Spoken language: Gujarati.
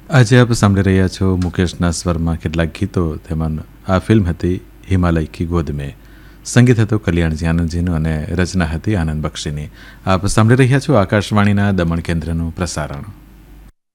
આજે આપ સાંભળી રહ્યા છો મુકેશના સ્વરમાં કેટલાક ગીતો. તેમાં આ ફિલ્મ હતી હિમાલય કી ગોદ મેં. સંગીત હતું કલ્યાણજી આનંદજીનું અને રચના હતી આનંદ બક્ષીની. આપ સાંભળી રહ્યા છો આકાશવાણીના દમણ કેન્દ્રનું પ્રસારણ.